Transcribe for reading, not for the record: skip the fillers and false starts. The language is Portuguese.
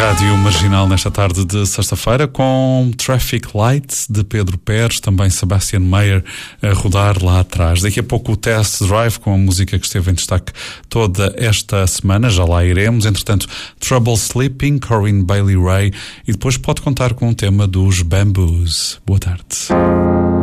Rádio Marginal nesta tarde de sexta-feira com Traffic Light de Pedro Pérez, também Sebastian Mayer a rodar lá atrás. Daqui a pouco o Test Drive com a música que esteve em destaque toda esta semana, já lá iremos. Entretanto, Trouble Sleeping, Corinne Bailey Rae, e depois pode contar com o tema dos Bamboos. Boa tarde.